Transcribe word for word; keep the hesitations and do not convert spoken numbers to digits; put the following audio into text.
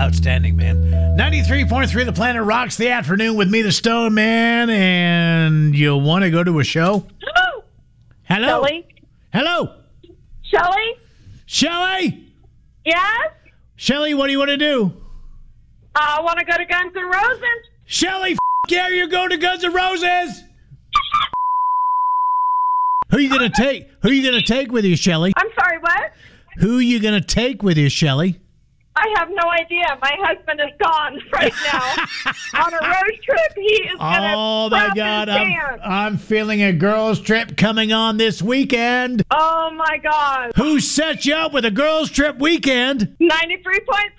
outstanding, man. ninety-three point three The Planet rocks the afternoon with me, the Stone Man, and you want to go to a show? Hello. Hello? Shelly? Hello? Shelly? Shelly? Yes? Shelly, what do you want to do? I want to go to Guns N' Roses. Shelly, f*** yeah, you go to Guns N' Roses! Who you gonna take? Who you gonna take with you, Shelly? I'm sorry, what? Who you gonna take with you, Shelly? I have no idea. My husband is gone right now on a road trip. He is gonna Oh my crap God! his I'm, pants. I'm feeling a girls' trip coming on this weekend. Oh my God! Who set you up with a girls' trip weekend? ninety-three point